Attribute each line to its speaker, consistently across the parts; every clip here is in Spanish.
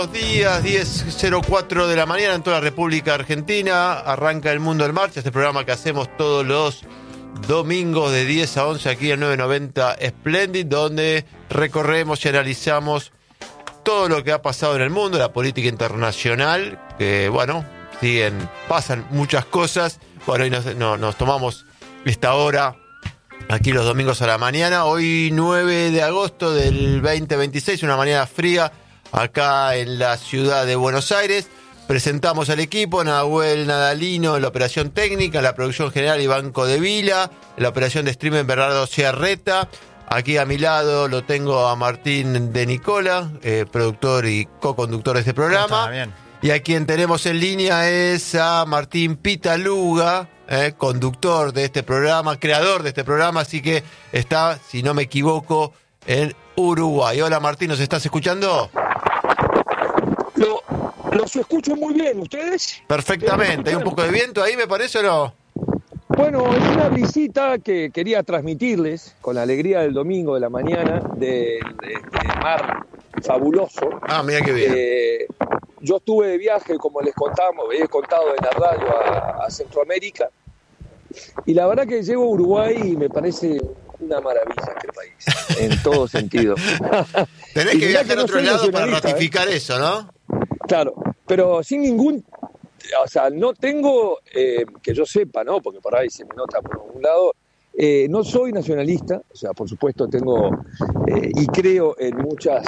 Speaker 1: buenos días, 10:04 de la mañana en toda la República Argentina. Arranca El Mundo en Marcha, este programa que hacemos todos los domingos de 10 a 11 aquí en 990 Splendid, donde recorremos y analizamos todo lo que ha pasado en el mundo, la política internacional, que bueno, pasan muchas cosas. Bueno, hoy nos tomamos esta hora aquí los domingos a la mañana. Hoy 9 de agosto del 2026, una mañana fría acá en la ciudad de Buenos Aires. Presentamos al equipo: Nahuel Nadalino en la operación técnica, en la producción general Iván Codevila, en la operación de streaming Bernardo Ciarreta. Aquí a mi lado lo tengo a Martín de Nicola, productor y co-conductor de este programa. Bien. Y a quien tenemos en línea es a Martín Pitaluga, conductor de este programa, creador de este programa, así que está, si no me equivoco, en Uruguay. Hola Martín, ¿nos estás escuchando?
Speaker 2: Los escucho muy bien, ¿ustedes?
Speaker 1: Perfectamente. ¿Hay un poco de viento ahí, me parece, o no?
Speaker 2: Bueno, es una visita que quería transmitirles con la alegría del domingo de la mañana de mar fabuloso.
Speaker 1: Ah, mira qué bien.
Speaker 2: Yo estuve de viaje, como he contado en la radio, a Centroamérica, y la verdad que llego a Uruguay y me parece una maravilla este país, en todo sentido.
Speaker 1: Tenés que viajar a otro lado para ratificar eso, ¿no?
Speaker 2: Claro, pero sin ningún... O sea, no tengo, que yo sepa, ¿no? Porque por ahí se me nota por un lado, no soy nacionalista, o sea, por supuesto tengo y creo en muchas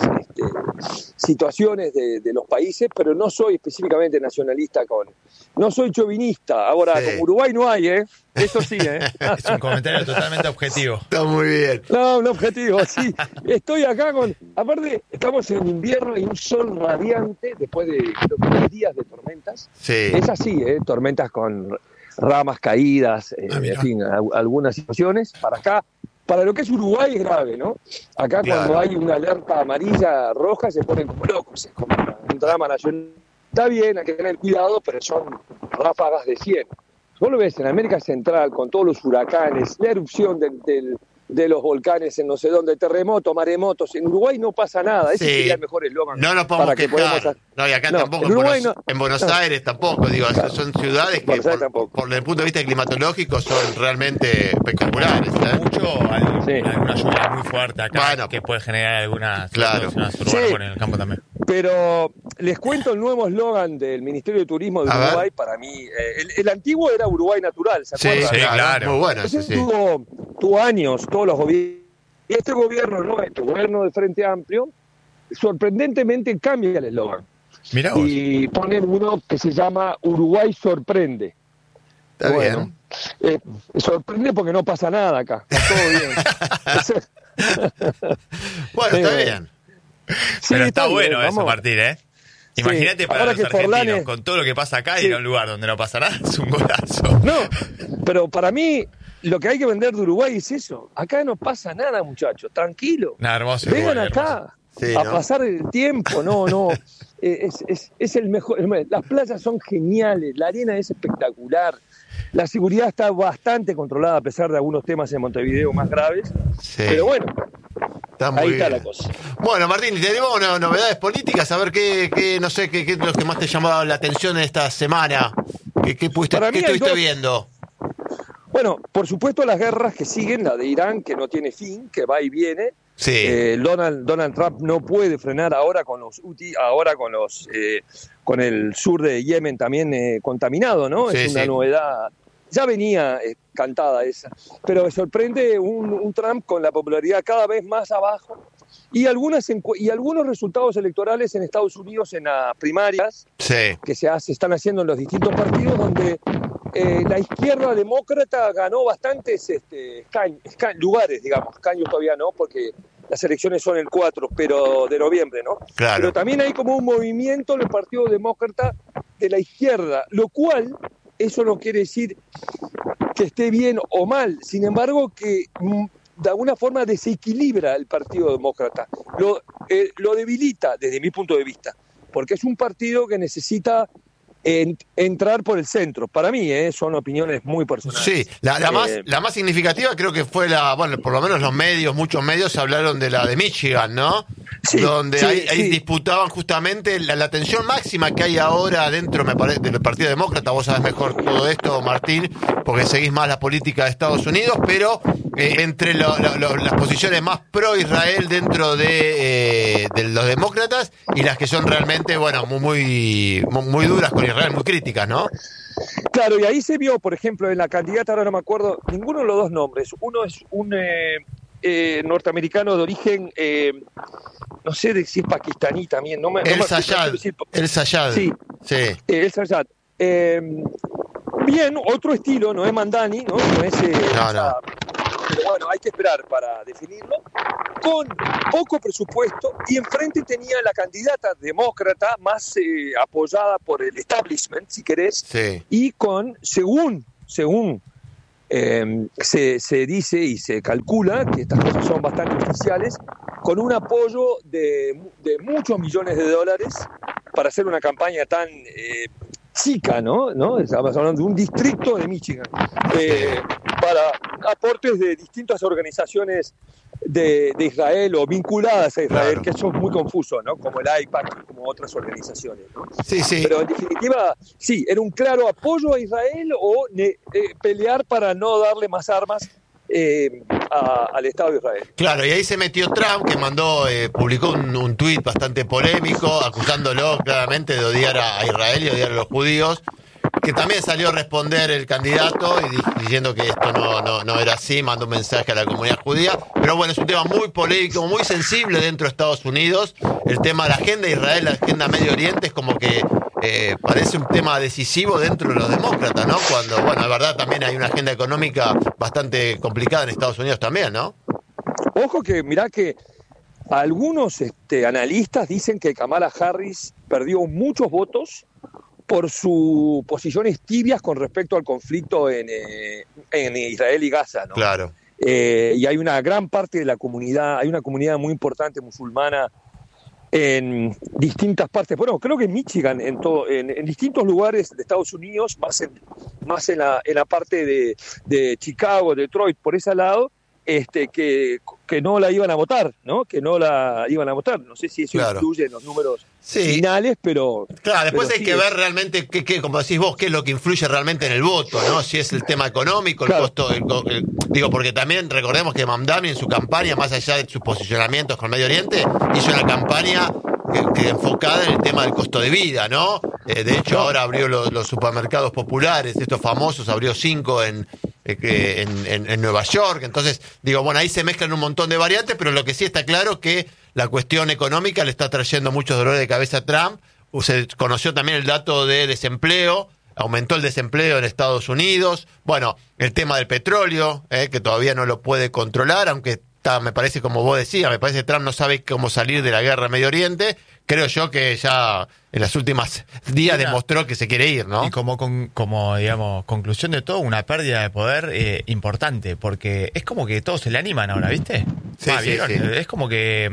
Speaker 2: situaciones de los países, pero no soy específicamente nacionalista no soy chauvinista. Ahora, sí. Como Uruguay no hay, eso sí,
Speaker 3: Es un comentario totalmente objetivo.
Speaker 1: Está muy bien.
Speaker 2: No, un objetivo, sí. Estoy acá aparte, estamos en invierno y un sol radiante después de creo que 10 días de tormentas.
Speaker 1: Sí.
Speaker 2: Es así, tormentas con ramas caídas, en fin, algunas situaciones. Para lo que es Uruguay es grave, ¿no? Acá claro. Cuando hay una alerta amarilla, roja, se ponen como locos, es como un drama nacional. Está bien, hay que tener cuidado, pero son ráfagas de 100. Vos lo ves en América Central, con todos los huracanes, la erupción de los volcanes en no sé dónde, terremotos, maremotos. En Uruguay no pasa nada. Ese sería el mejor eslogan.
Speaker 1: No nos podemos quejar. No, y acá tampoco. En Buenos Aires tampoco. Digo, claro. Son ciudades que por el punto de vista climatológico son realmente espectaculares.
Speaker 3: Alguna lluvia muy fuerte acá que puede generar algunas situaciones en el campo también.
Speaker 2: Pero les cuento el nuevo eslogan del Ministerio de Turismo de Uruguay. Para mí, el antiguo era Uruguay Natural, ¿se acuerdan?
Speaker 1: Sí, claro. Muy bueno.
Speaker 2: Tuvo años, todos los gobiernos. Y este gobierno, ¿no? Este gobierno del Frente Amplio, sorprendentemente cambia el eslogan.
Speaker 1: Mirá vos.
Speaker 2: Y ponen uno que se llama Uruguay Sorprende.
Speaker 1: Está bien.
Speaker 2: Sorprende porque no pasa nada acá. Está todo bien.
Speaker 1: Bueno, está bien.
Speaker 3: Sí, pero está bueno bien, eso, Martín, Imagínate para los argentinos, con todo lo que pasa acá, ir a un lugar donde no pasa nada, es un golazo.
Speaker 2: No, pero para mí, lo que hay que vender de Uruguay es eso. Acá no pasa nada, muchachos, tranquilo.
Speaker 3: Hermoso.
Speaker 2: Vengan acá a pasar el tiempo, no. Es el mejor. Las playas son geniales, la arena es espectacular. La seguridad está bastante controlada a pesar de algunos temas en Montevideo más graves. Sí. Pero bueno, ahí está la cosa.
Speaker 1: Bueno, Martín, tenemos novedades políticas. A ver qué es lo que más te llamaba la atención en esta semana. ¿Qué estuviste viendo?
Speaker 2: Bueno, por supuesto las guerras que siguen, la de Irán, que no tiene fin, que va y viene.
Speaker 1: Sí.
Speaker 2: Donald Trump no puede frenar ahora con los Houthi, ahora con el sur de Yemen también contaminado, ¿no? Sí, es una novedad. Ya venía cantada esa, pero me sorprende un Trump con la popularidad cada vez más abajo y algunos resultados electorales en Estados Unidos en las primarias que se están haciendo en los distintos partidos, donde la izquierda demócrata ganó bastantes lugares, digamos, escaños todavía no, porque las elecciones son el 4 de noviembre, ¿no?
Speaker 1: Claro.
Speaker 2: Pero también hay como un movimiento en el Partido Demócrata de la izquierda, lo cual... Eso no quiere decir que esté bien o mal, sin embargo que de alguna forma desequilibra el Partido Demócrata, lo debilita desde mi punto de vista, porque es un partido que necesita entrar por el centro. Para mí, son opiniones muy personales.
Speaker 1: Sí, la más significativa creo que fue por lo menos los medios, muchos medios hablaron de la de Michigan, ¿no?
Speaker 2: Sí,
Speaker 1: donde ahí disputaban justamente la tensión máxima que hay ahora dentro, me parece, del Partido Demócrata. Vos sabés mejor todo esto, Martín, porque seguís más la política de Estados Unidos, pero entre las posiciones más pro-Israel dentro de los demócratas y las que son realmente, muy duras con Israel, muy críticas, ¿no?
Speaker 2: Claro, y ahí se vio, por ejemplo, en la candidata, ahora no me acuerdo ninguno de los dos nombres. Uno es un norteamericano de origen, no sé si es pakistaní también.
Speaker 1: El Sayad.
Speaker 2: Sí. El Sayad. Bien, otro estilo, no es Mamdani, ¿no? No. Pero bueno, hay que esperar para definirlo. Con poco presupuesto, y enfrente tenía la candidata demócrata más apoyada por el establishment, si querés, y con, según se dice y se calcula, que estas cosas son bastante oficiales, con un apoyo de muchos millones de dólares para hacer una campaña tan chica, ¿no? Estamos hablando de un distrito de Michigan, para aportes de distintas organizaciones de Israel o vinculadas a Israel, claro, que eso es muy confuso, ¿no? Como el AIPAC, como otras organizaciones, ¿no?
Speaker 1: Sí.
Speaker 2: Pero en definitiva, sí, era un claro apoyo a Israel o pelear para no darle más armas al Estado de Israel.
Speaker 1: Claro, y ahí se metió Trump, que publicó un tuit bastante polémico, acusándolo claramente de odiar a Israel y odiar a los judíos, que también salió a responder el candidato y diciendo que esto no era así, mandó un mensaje a la comunidad judía. Pero bueno, es un tema muy polémico, muy sensible dentro de Estados Unidos. El tema de la agenda de Israel, la agenda Medio Oriente, es como que parece un tema decisivo dentro de los demócratas, ¿no? Cuando, la verdad también hay una agenda económica bastante complicada en Estados Unidos también, ¿no?
Speaker 2: Ojo que, mirá que algunos analistas dicen que Kamala Harris perdió muchos votos por sus posiciones tibias con respecto al conflicto en Israel y Gaza, ¿no?
Speaker 1: Claro.
Speaker 2: Y hay una gran parte de la comunidad, hay una comunidad muy importante musulmana en distintas partes, creo que en Michigan, en distintos lugares de Estados Unidos, más en la parte de Chicago, Detroit, por ese lado, que no la iban a votar, ¿no? Que no la iban a votar. No sé si eso influye en los números finales, pero...
Speaker 1: Claro, después
Speaker 2: pero
Speaker 1: hay que ver realmente, como decís vos, qué es lo que influye realmente en el voto, ¿no? Si es el tema económico, el costo... digo, porque también recordemos que Mamdani en su campaña, más allá de sus posicionamientos con Medio Oriente, hizo una campaña que enfocada en el tema del costo de vida, ¿no? De hecho, ahora abrió los supermercados populares, estos famosos, abrió 5 en Nueva York. Entonces, ahí se mezclan un montón de variantes, pero lo que sí está claro es que la cuestión económica le está trayendo muchos dolores de cabeza a Trump. Se conoció también el dato de desempleo, aumentó el desempleo en Estados Unidos. El tema del petróleo, que todavía no lo puede controlar, aunque me parece, como vos decías, me parece que Trump no sabe cómo salir de la guerra en Medio Oriente. Creo yo que ya en las últimas días demostró que se quiere ir, ¿no?
Speaker 3: Y como digamos, conclusión de todo, una pérdida de poder importante, porque es como que todos se le animan ahora, ¿viste?
Speaker 1: Sí.
Speaker 3: Es como que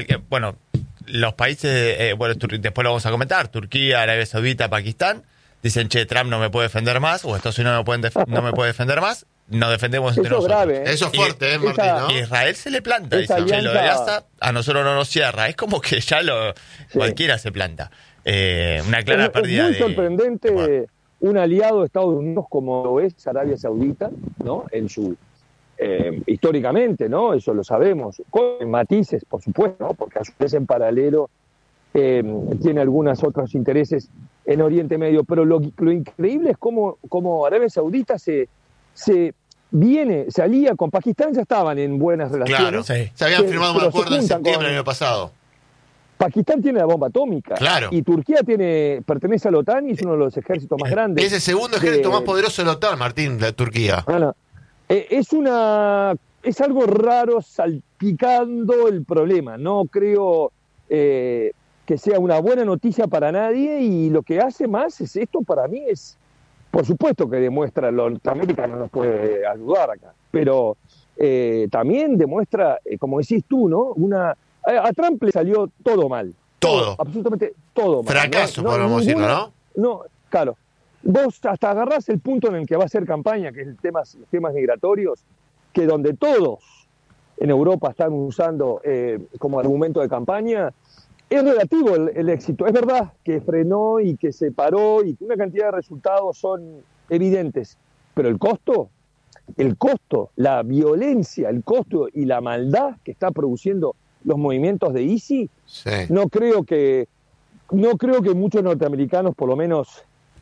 Speaker 3: los países, después lo vamos a comentar, Turquía, Arabia Saudita, Pakistán, dicen, Trump no me puede defender más, o Estados Unidos no me puede defender más, nos defendemos entre nosotros.
Speaker 2: Grave,
Speaker 1: Eso es fuerte, Martín, ¿no?
Speaker 3: Y Israel se le planta, dice, lo de Gaza a nosotros no nos cierra. Es como que ya cualquiera se planta. Una clara pérdida de...
Speaker 2: Es muy sorprendente un aliado de Estados Unidos como lo es Arabia Saudita, ¿no? En su históricamente, ¿no? Eso lo sabemos. Con matices, por supuesto, ¿no? Porque a su vez en paralelo tiene algunos otros intereses en Oriente Medio. Pero lo increíble es cómo Arabia Saudita se alía con Pakistán, ya estaban en buenas relaciones.
Speaker 1: Claro, sí. Se habían firmado un acuerdo en septiembre del año pasado.
Speaker 2: Pakistán tiene la bomba atómica.
Speaker 1: Claro.
Speaker 2: Y Turquía pertenece a la OTAN y es uno de los ejércitos más grandes.
Speaker 1: Es el segundo ejército más poderoso de la OTAN, Martín, de Turquía.
Speaker 2: Es algo raro salpicando el problema. No creo que sea una buena noticia para nadie, y lo que hace más es esto, para mí es... Por supuesto que demuestra, Norteamérica no nos puede ayudar acá, pero también demuestra, como decís tú, ¿no? A Trump le salió todo mal.
Speaker 1: Todo.
Speaker 2: Absolutamente todo mal.
Speaker 1: Fracaso, podemos decirlo, ¿no?
Speaker 2: Claro. Vos hasta agarrás el punto en el que va a ser campaña, que es los temas migratorios, que donde todos en Europa están usando como argumento de campaña, es relativo el éxito. Es verdad que frenó y que se paró y que una cantidad de resultados son evidentes, pero el costo, la violencia, el costo y la maldad que está produciendo los movimientos de ISIS, sí. no creo que muchos norteamericanos, por lo menos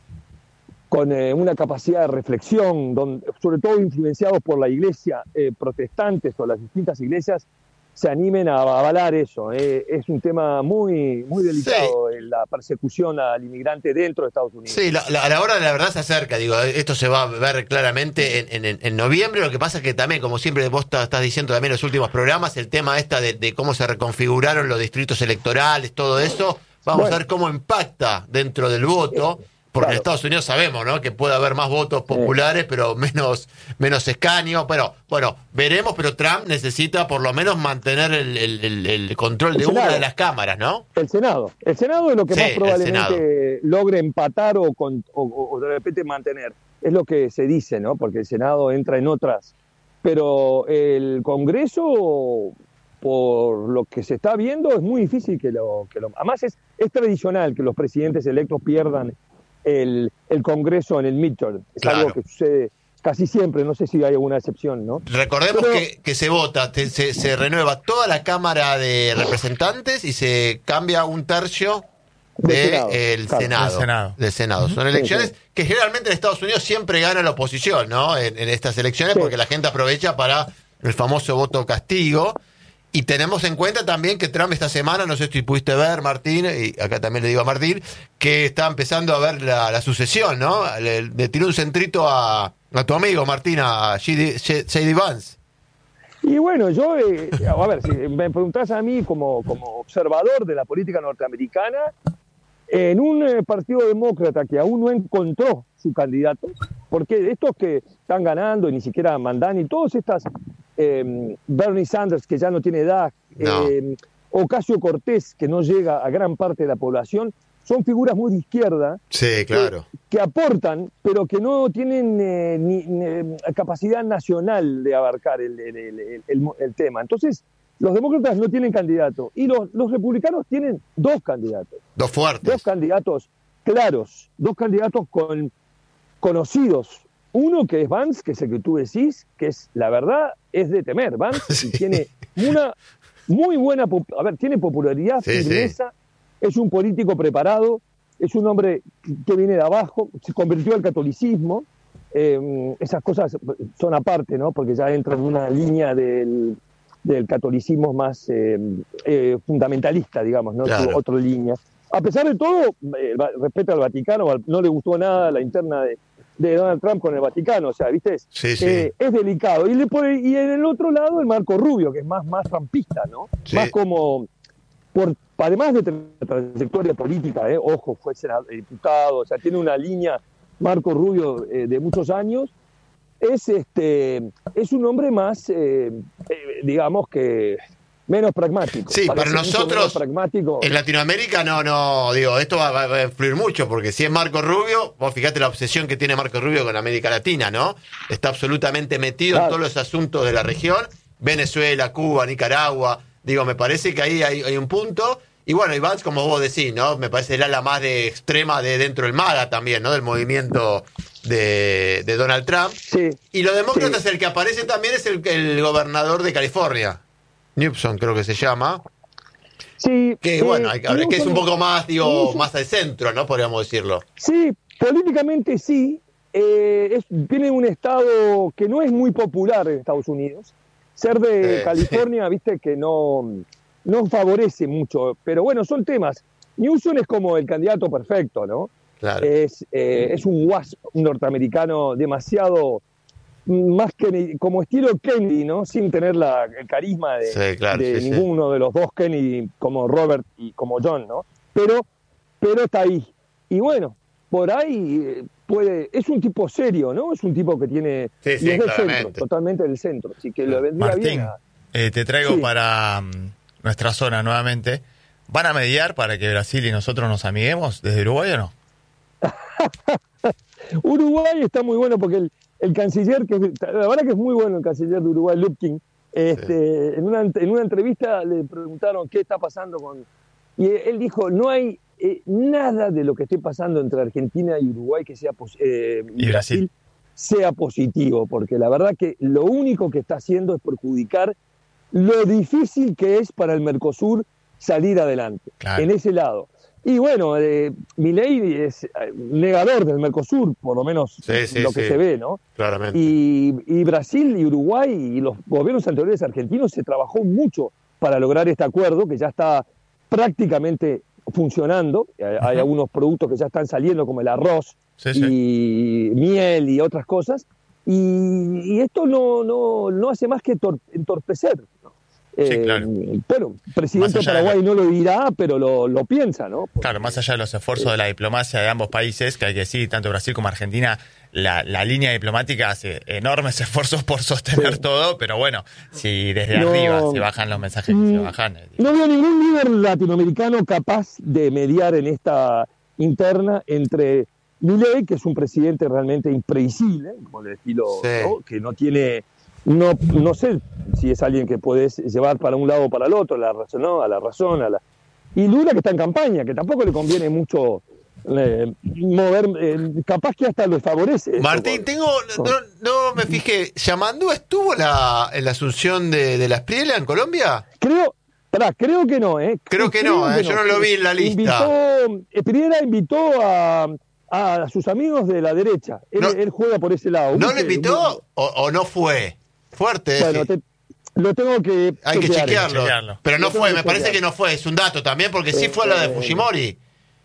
Speaker 2: con una capacidad de reflexión, sobre todo influenciados por la iglesia protestantes o las distintas iglesias, se animen a avalar eso. Es un tema muy, muy delicado, sí. La persecución al inmigrante dentro de Estados Unidos.
Speaker 1: Sí, a la hora de la verdad se acerca, digo, esto se va a ver claramente en noviembre. Lo que pasa es que también, como siempre vos estás diciendo también en los últimos programas, el tema de cómo se reconfiguraron los distritos electorales, todo eso, vamos a ver cómo impacta dentro del voto. Porque en Estados Unidos sabemos, ¿no?, que puede haber más votos populares, pero menos escaños. Pero bueno, veremos, pero Trump necesita por lo menos mantener el control de una de las cámaras, ¿no?
Speaker 2: El Senado es lo que más probablemente logre empatar o de repente mantener. Es lo que se dice, ¿no? Porque el Senado entra en otras. Pero el Congreso, por lo que se está viendo, es muy difícil que lo... Además es tradicional que los presidentes electos pierdan el Congreso en el midterm. Es algo que sucede casi siempre, no sé si hay alguna excepción, ¿no?
Speaker 1: Recordemos que se vota, se renueva toda la Cámara de Representantes y se cambia un tercio del Senado. Son elecciones que generalmente en Estados Unidos siempre gana la oposición, ¿no? En estas elecciones, porque la gente aprovecha para el famoso voto castigo. Y tenemos en cuenta también que Trump esta semana, no sé si pudiste ver, Martín, y acá también le digo a Martín, que está empezando a ver la sucesión, ¿no? Le tiró un centrito a tu amigo, Martín, a J.D. Vance.
Speaker 2: Y bueno, yo, a ver, si me preguntás a mí como observador de la política norteamericana, en un partido demócrata que aún no encontró su candidato, porque estos que están ganando y ni siquiera mandan, y todas estas... Bernie Sanders, que ya no tiene edad, Ocasio-Cortez, que no llega a gran parte de la población, son figuras muy de izquierda,
Speaker 1: sí, claro,
Speaker 2: que aportan, pero que no tienen ni capacidad nacional de abarcar el tema. Entonces, los demócratas no tienen candidato, y los republicanos tienen dos candidatos.
Speaker 1: Dos fuertes.
Speaker 2: Dos candidatos claros, dos candidatos conocidos. Uno que es Vance, que es el que tú decís, que es, la verdad, es de temer. Vance tiene una muy buena, tiene popularidad, firmeza, es un político preparado, es un hombre que viene de abajo, se convirtió al catolicismo, esas cosas son aparte, ¿no? Porque ya entra en una línea del catolicismo más fundamentalista, digamos, ¿no? Claro. Otra línea. A pesar de todo, respeta al Vaticano, no le gustó nada la interna de Donald Trump con el Vaticano, o sea, ¿viste? Es delicado. Y en el otro lado, el Marco Rubio, que es más trumpista, ¿no? Sí. Más como, además de trayectoria política, ojo, fue senador, diputado, o sea, tiene una línea, Marco Rubio, de muchos años, es un hombre más, digamos que... menos pragmático.
Speaker 1: Sí, para nosotros en Latinoamérica no, digo, esto va a influir mucho, porque si es Marco Rubio, vos fíjate la obsesión que tiene Marco Rubio con América Latina, ¿no? Está absolutamente metido en todos los asuntos de la región, Venezuela, Cuba, Nicaragua, digo, me parece que ahí hay un punto, y bueno, y Vance, como vos decís, ¿no? Me parece el ala más de extrema de dentro del MAGA también, ¿no? Del movimiento de Donald Trump. Sí. Y los demócratas, el que aparece también es el gobernador de California, Newsom creo que se llama. Sí. Que bueno, que es un poco más, más al centro, ¿no? Podríamos decirlo.
Speaker 2: Sí, políticamente sí. Viene de un estado que no es muy popular en Estados Unidos. Ser de California, viste, que no favorece mucho. Pero bueno, son temas. Newsom es como el candidato perfecto, ¿no? Claro. Es un WASP norteamericano demasiado... más que como estilo Kennedy, ¿no? Sin tener el carisma de ninguno de los dos Kennedy, como Robert y como John, ¿no? Pero está ahí. Y bueno, por ahí es un tipo serio, ¿no? Es un tipo que tiene... y es del centro, totalmente del centro. Así que lo vendría
Speaker 3: Martín,
Speaker 2: bien
Speaker 3: te traigo para nuestra zona nuevamente. ¿Van a mediar para que Brasil y nosotros nos amiguemos desde Uruguay o no?
Speaker 2: Uruguay está muy bueno porque el canciller, la verdad que es muy bueno el canciller de Uruguay, Lupkin, en una entrevista le preguntaron qué está pasando y él dijo, no hay nada de lo que esté pasando entre Argentina y Uruguay que sea y Brasil sea positivo, porque la verdad que lo único que está haciendo es perjudicar lo difícil que es para el Mercosur salir adelante, claro, en ese lado. Y bueno, Milei es negador del Mercosur, por lo menos lo que se ve, ¿no?
Speaker 1: Claramente.
Speaker 2: Y Brasil y Uruguay y los gobiernos anteriores argentinos se trabajó mucho para lograr este acuerdo, que ya está prácticamente funcionando. Hay algunos productos que ya están saliendo, como el arroz y miel y otras cosas. Y esto no hace más que entorpecer, ¿no?
Speaker 3: Claro.
Speaker 2: Bueno, el presidente de Paraguay no lo dirá, pero lo piensa, ¿no? Porque,
Speaker 3: claro, más allá de los esfuerzos de la diplomacia de ambos países, que hay que decir, tanto Brasil como Argentina, la línea diplomática hace enormes esfuerzos por sostener todo, pero bueno, si desde arriba se bajan los mensajes que se bajan.
Speaker 2: No veo ningún líder latinoamericano capaz de mediar en esta interna entre Milei, que es un presidente realmente impredecible, como el estilo, ¿no? Que no tiene... No sé si es alguien que puedes llevar para un lado o para el otro, a la razón. Y Lula, que está en campaña, que tampoco le conviene mucho mover, capaz que hasta lo favorece.
Speaker 1: Martín, no me fijé, ¿Yamandú estuvo en la asunción de la Espriella en Colombia?
Speaker 2: Creo que no,
Speaker 1: Creo que no, yo no lo vi en la lista.
Speaker 2: Espriella invitó a sus amigos de la derecha. Él juega por ese lado.
Speaker 1: ¿No lo invitó o no fue? Fuerte.
Speaker 2: Bueno, lo tengo que...
Speaker 1: Hay que chequearlo. Pero no fue, me parece que no fue. Es un dato también, porque sí fue la de Fujimori.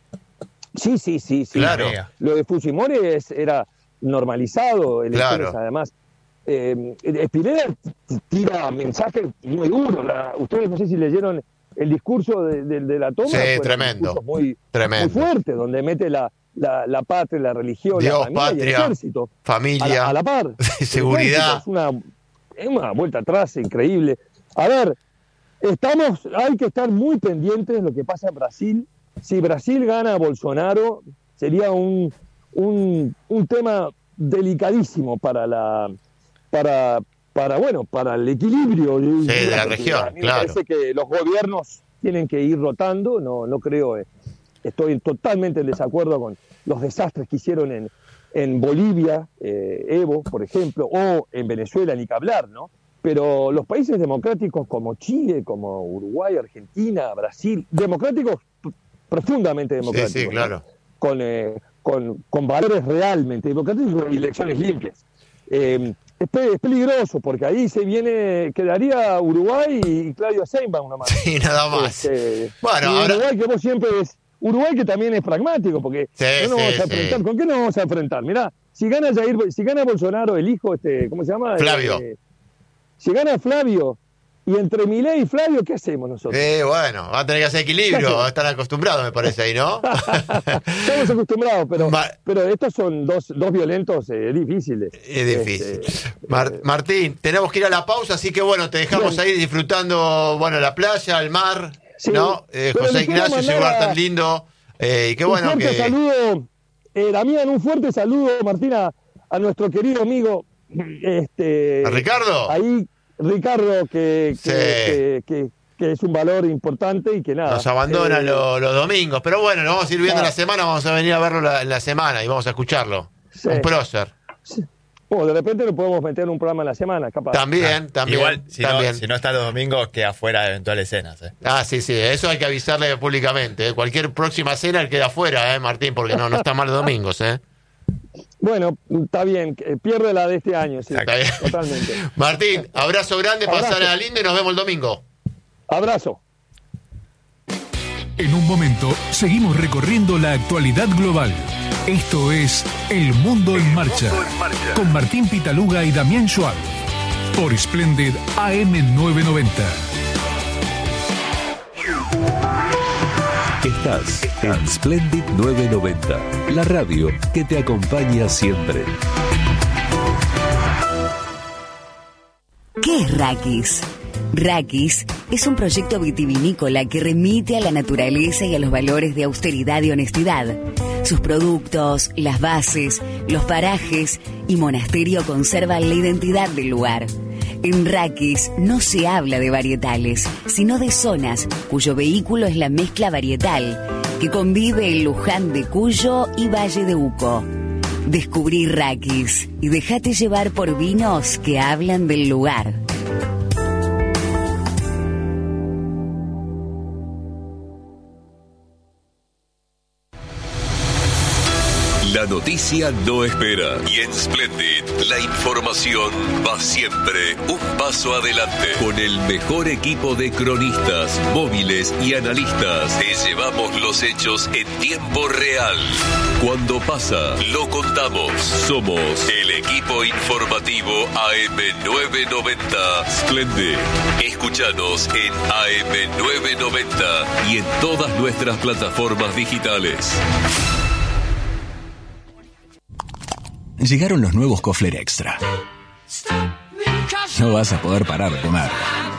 Speaker 2: Sí.
Speaker 1: Claro.
Speaker 2: Lo de Fujimori era normalizado.
Speaker 1: Claro.
Speaker 2: Además, Spinetta tira mensajes muy duros. Ustedes no sé si leyeron el discurso de la toma.
Speaker 1: Sí, tremendo.
Speaker 2: Muy fuerte, donde mete la patria, la religión,
Speaker 1: Dios,
Speaker 2: la familia,
Speaker 1: patria,
Speaker 2: y el ejército.
Speaker 1: Familia.
Speaker 2: A la par.
Speaker 1: Seguridad.
Speaker 2: Es una vuelta atrás increíble. A ver, hay que estar muy pendientes de lo que pasa en Brasil. Si Brasil gana a Bolsonaro, sería un tema delicadísimo para el equilibrio
Speaker 1: de la región.
Speaker 2: A mí me parece que los gobiernos tienen que ir rotando. No creo, estoy totalmente en desacuerdo con los desastres que hicieron en Bolivia, Evo, por ejemplo, o en Venezuela, ni que hablar, ¿no? Pero los países democráticos como Chile, como Uruguay, Argentina, Brasil, democráticos, profundamente democráticos.
Speaker 1: Sí, claro.
Speaker 2: ¿no? Con valores realmente democráticos y elecciones limpias. Es peligroso, porque ahí quedaría Uruguay y Claudio Sheinbaum nomás.
Speaker 1: Sí, nada más.
Speaker 2: Uruguay, que vos siempre Uruguay, que también es pragmático, porque no nos vamos a enfrentar. ¿Con qué nos vamos a enfrentar? Mirá, si gana Bolsonaro, el hijo, ¿cómo se llama?
Speaker 1: Flavio.
Speaker 2: Si gana Flavio, y entre Milei y Flavio, ¿qué hacemos nosotros?
Speaker 1: Bueno, va a tener que hacer equilibrio, están acostumbrados, me parece, ahí, ¿no?
Speaker 2: Estamos acostumbrados, pero estos son dos violentos difíciles.
Speaker 1: Es difícil. Martín, tenemos que ir a la pausa, así que bueno, te dejamos ahí disfrutando, la playa, el mar, sí, ¿no? José Ignacio, ese lugar tan lindo. Y qué bueno que...
Speaker 2: Saludo, Damián, un fuerte saludo, Martina, a nuestro querido amigo.
Speaker 1: ¿A Ricardo?
Speaker 2: Ahí, Ricardo, que es un valor importante y que nada.
Speaker 1: Nos abandona los domingos, pero bueno, lo vamos a ir viendo en la semana, vamos a venir a verlo en la semana y vamos a escucharlo. Sí. Un prócer.
Speaker 2: Sí. De repente lo podemos meter en un programa en la semana, capaz.
Speaker 1: También.
Speaker 3: Igual, si no está los domingos, queda fuera de eventuales cenas.
Speaker 1: Sí, eso hay que avisarle públicamente. Cualquier próxima cena él queda fuera, Martín, porque no está mal los domingos,
Speaker 2: Bueno, está bien, pierde la de este año, sí, totalmente.
Speaker 1: Martín, abrazo grande, pasarla lindo y nos vemos el domingo.
Speaker 2: Abrazo.
Speaker 4: En un momento, seguimos recorriendo la actualidad global. Esto es El Mundo en Marcha, con Martín Pitaluga y Damián Schwab, por Splendid AM990.
Speaker 5: Estás en Splendid 990, la radio que te acompaña siempre.
Speaker 6: ¿Qué es Raquis? Raquis es un proyecto vitivinícola que remite a la naturaleza y a los valores de austeridad y honestidad. Sus productos, las bases, los parajes y Monasterio conservan la identidad del lugar. En Raquis no se habla de varietales, sino de zonas cuyo vehículo es la mezcla varietal, que convive en Luján de Cuyo y Valle de Uco. Descubrí Raquis y déjate llevar por vinos que hablan del lugar.
Speaker 5: La noticia no espera y en Splendid la información va siempre un paso adelante. Con el mejor equipo de cronistas, móviles y analistas te llevamos los hechos en tiempo real. Cuando pasa, lo contamos. Somos el equipo informativo AM990 Splendid. Escúchanos en AM990 y en todas nuestras plataformas digitales.
Speaker 7: Llegaron los nuevos Kofler Extra. No vas a poder parar de comer.